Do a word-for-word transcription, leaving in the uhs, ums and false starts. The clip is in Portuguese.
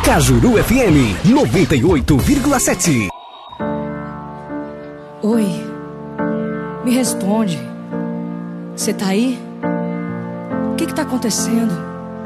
Cajuru F M noventa e oito vírgula sete. Oi, me responde. Você tá aí? O que que tá acontecendo?